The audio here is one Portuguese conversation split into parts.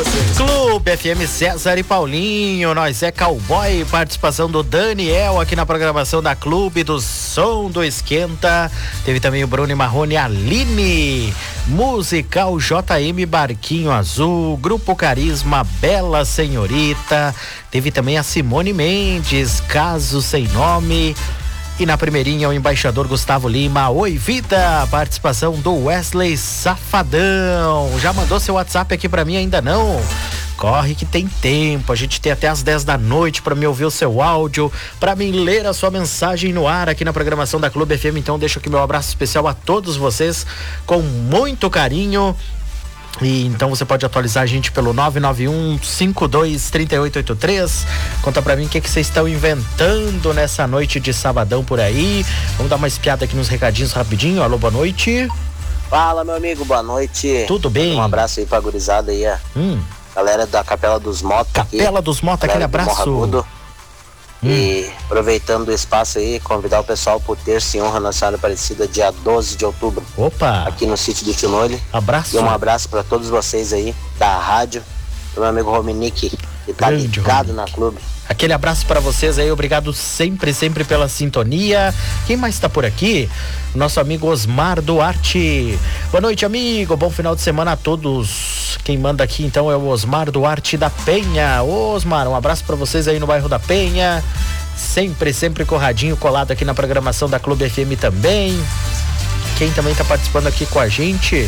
vocês. Clube FM César e Paulinho, nós é cowboy, participação do Daniel aqui na programação da Clube do Som do Esquenta. Teve também o Bruno Marrone, Aline, musical JM Barquinho Azul, Grupo Carisma, Bela Senhorita. Teve também a Simone Mendes, Caso Sem Nome. E na primeirinha o embaixador Gustavo Lima, Oi Vida, participação do Wesley Safadão. Já mandou seu WhatsApp aqui pra mim? Ainda não? Corre que tem tempo, a gente tem até às 10 da noite para me ouvir o seu áudio, para mim ler a sua mensagem no ar aqui na programação da Clube FM. Então deixo aqui meu abraço especial a todos vocês com muito carinho. E então você pode atualizar a gente pelo 991-523883. Conta pra mim o que vocês estão inventando nessa noite de sabadão por aí. Vamos dar uma espiada aqui nos recadinhos rapidinho. Alô, boa noite. Fala, meu amigo, boa noite. Tudo bem? Um abraço aí pra gurizada aí, galera da Capela dos Motos. Capela dos Motos, aquele abraço. E aproveitando o espaço aí, convidar o pessoal pro Terça e Honra na Senhora Aparecida, dia 12 de outubro. Opa! Aqui no sítio do Tinole. Abraço. E um abraço pra todos vocês aí, da rádio. Do meu amigo Rominique, que tá ligado na Clube. Aquele abraço para vocês aí, obrigado sempre pela sintonia. Quem mais tá por aqui? Nosso amigo Osmar Duarte. Boa noite, amigo, bom final de semana a todos. Quem manda aqui então é o Osmar Duarte da Penha. Ô, Osmar, um abraço para vocês aí no bairro da Penha. Sempre corradinho, colado aqui na programação da Clube FM também. Quem também tá participando aqui com a gente,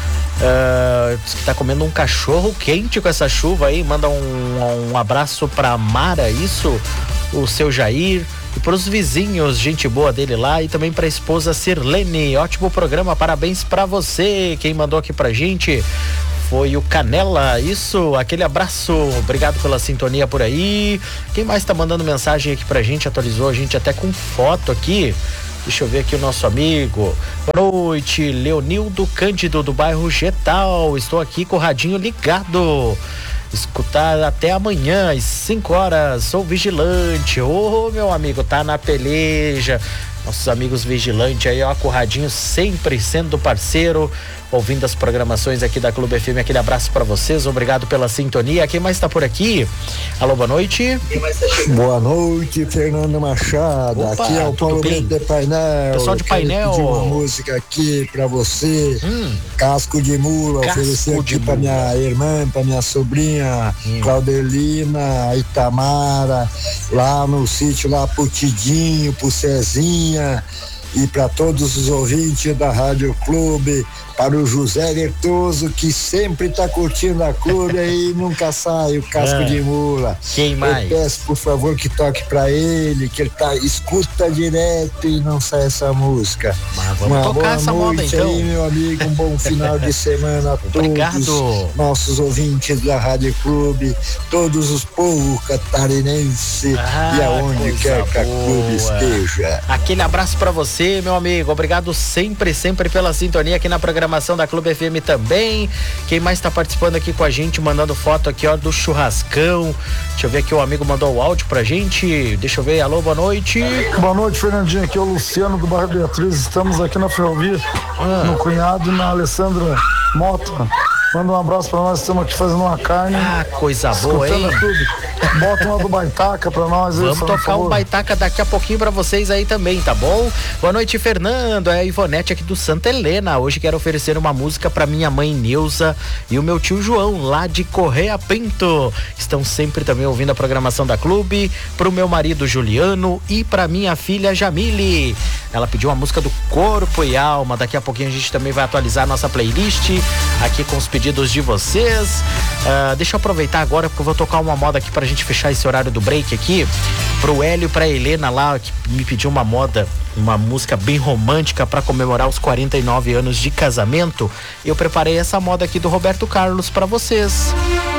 diz que tá comendo um cachorro quente com essa chuva aí. Manda um abraço pra Mara, isso, o seu Jair, e pros vizinhos, gente boa dele lá, e também pra esposa Sirlene. Ótimo programa, parabéns pra você. Quem mandou aqui pra gente foi o Canela, isso, aquele abraço, obrigado pela sintonia por aí. Quem mais tá mandando mensagem aqui pra gente, atualizou a gente até com foto aqui. Deixa eu ver aqui o nosso amigo. Boa noite, Leonildo Cândido do bairro Getal. Estou aqui com o radinho ligado. Escutar até amanhã às 5 horas. Sou vigilante. Ô, meu amigo, tá na peleja. Nossos amigos vigilantes aí, ó, com o radinho sempre sendo parceiro, ouvindo as programações aqui da Clube FM. Aquele abraço pra vocês, obrigado pela sintonia. Quem mais tá por aqui? Alô, boa noite. Boa noite, Fernando Machado. Opa, aqui é o Paulo Brito de Painel. Pessoal de Painel. Pedir uma música aqui pra você. Casco de Mula, oferecer aqui pra minha irmã, pra minha sobrinha Claudelina, Itamara, lá no sítio, lá pro Tidinho, pro Cezinha, e para todos os ouvintes da Rádio Clube, para o José Vertoso, que sempre tá curtindo a Clube aí, nunca sai o Casco de Mula. Quem mais? Eu peço, por favor, que toque para ele, que ele escuta direto e não sai essa música. Mas vamos tocar essa moda então. Aí, meu amigo, um bom final de semana a todos nossos ouvintes da Rádio Clube, todos os povos catarinenses e aonde quer que a Clube esteja. Aquele abraço para você, meu amigo, obrigado sempre pela sintonia aqui na programação da Clube FM também. Quem mais tá participando aqui com a gente, mandando foto aqui, ó, do churrascão. Deixa eu ver aqui, o amigo mandou o áudio pra gente. Deixa eu ver, alô, boa noite. Boa noite, Fernandinho, aqui é o Luciano do bairro Beatriz. Estamos aqui na Ferrovia, no Cunhado e na Alessandra Mota. Manda um abraço pra nós, estamos aqui fazendo uma carne. Ah, coisa boa, hein? Tudo. Bota uma do Baitaca pra nós. Vamos tocar um Baitaca daqui a pouquinho pra vocês aí também, tá bom? Boa noite, Fernando, é a Ivonete aqui do Santa Helena. Hoje quero oferecer uma música pra minha mãe Neuza e o meu tio João, lá de Correia Pinto. Estão sempre também ouvindo a programação da Clube. Pro meu marido Juliano e pra minha filha Jamile. Ela pediu uma música do Corpo e Alma. Daqui a pouquinho a gente também vai atualizar a nossa playlist aqui com os pedidos de vocês. Deixa eu aproveitar agora porque eu vou tocar uma moda aqui pra gente fechar esse horário do break aqui. Pro Hélio e pra Helena lá, que me pediu uma música bem romântica pra comemorar os 49 anos de casamento. Eu preparei essa moda aqui do Roberto Carlos pra vocês.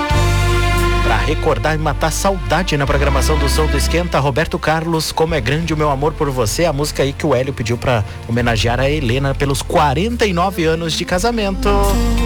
Pra recordar e matar saudade na programação do Som do Esquenta, Roberto Carlos, Como é Grande o Meu Amor por Você, a música aí que o Hélio pediu pra homenagear a Helena pelos 49 anos de casamento.